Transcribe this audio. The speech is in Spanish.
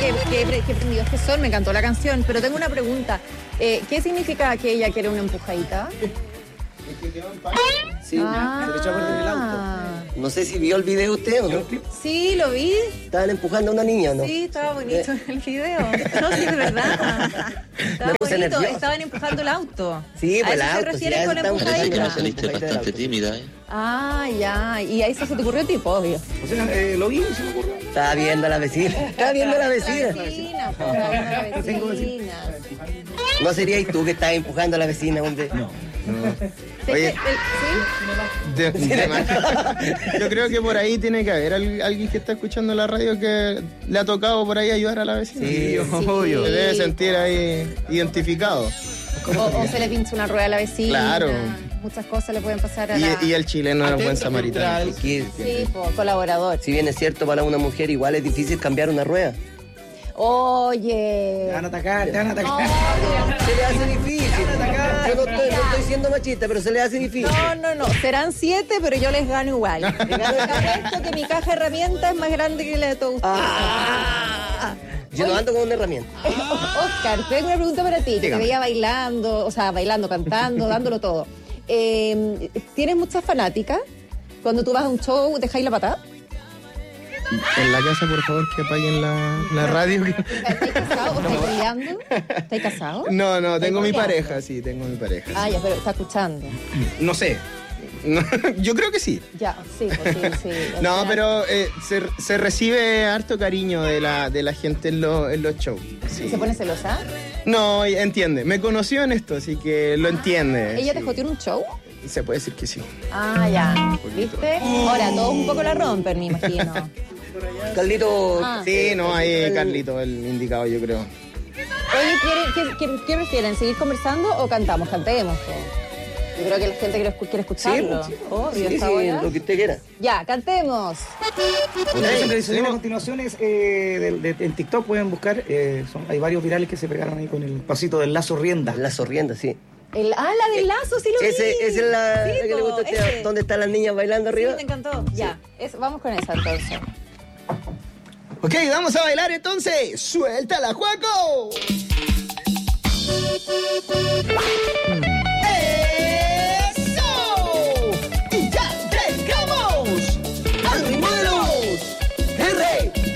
que prendido este sol, me encantó la canción, pero tengo una pregunta. ¿Qué significa que ella quiere una empujadita? Sí, se le echó a perder el auto. No sé si vio el video usted o no. Sí, lo vi. Estaban empujando a una niña, ¿no? Sí, estaba bonito el video. No, sí, de verdad. Estaba bonito. Nervioso. Estaban empujando el auto. Sí, pues el ¿A eso auto. se refiere con empujadita? Saliste bastante tímida, ¿eh? Ah, ya. Y a eso se te ocurrió tipo, obvio. O sea, lo vi y se me ocurrió. Estaba viendo a la vecina. Estaba viendo a la vecina. La vecina. No serías tú que estabas empujando a la vecina, hombre. No. Oye, ¿Sí? yo creo que por ahí tiene que haber alguien que está escuchando la radio que le ha tocado por ahí ayudar a la vecina. Sí, obvio. Se debe sentir ahí identificado. O se le pincha una rueda a la vecina. Claro. Muchas cosas le pueden pasar a la... Y el chileno era un buen samaritano. Sí, colaborador. si bien es cierto, para una mujer igual es difícil cambiar una rueda. Oye. Te van a atacar. Se le hace difícil. Yo no estoy siendo machista, pero se le hace difícil. No. Serán 7, pero yo les gano igual. Les apuesto que mi caja de herramientas es más grande que la de todos ustedes. Yo no ando con una herramienta. Oscar, tengo una pregunta para ti. Que te veía bailando, cantando, dándolo todo. ¿Tienes muchas fanáticas? Cuando tú vas a un show, ¿dejáis la patada? En la casa, por favor, que apaguen la radio. ¿Estáis casados o estáis peleando? ¿Estáis casados? No, tengo mi peleando? pareja, sí, tengo mi pareja. Ah, ya, pero está escuchando. No sé. No, yo creo que sí. Ya, sí, pues sí. No, pero se recibe harto cariño de la gente en los shows. Sí. ¿Y se pone celosa? No, entiende. Me conoció en esto, así que lo entiende. ¿Ella sí. te joteó en un show? Se puede decir que sí. Ah, ya. ¿Viste? Ahora, todos un poco la rompen, me imagino. Carlito. Sí, no, ahí Carlito, el indicado, yo creo. Oye, ¿qué prefieren? ¿Seguir conversando o cantamos? Cantemos. Po. Yo creo que la gente quiere escucharlo. Obvio, Sí, lo que usted quiera. Ya, cantemos. La canción que dice a continuación es en TikTok pueden buscar, hay varios virales que se pegaron ahí con el pasito del lazo rienda. La sorrienda, sí. La del lazo, sí lo vi. Esa es la Sí, que le gusta a usted. ese. ¿Dónde están las niñas bailando arriba? Sí, me encantó. Ya, vamos con esa entonces. Ok, vamos a bailar entonces. ¡Suéltala, Juaco!